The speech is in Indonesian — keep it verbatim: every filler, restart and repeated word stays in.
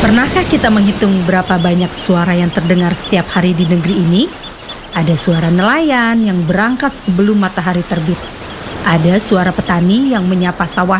Pernahkah kita menghitung berapa banyak suara yang terdengar setiap hari di negeri ini? Ada suara nelayan yang berangkat sebelum matahari terbit. Ada suara petani yang menyapa sawah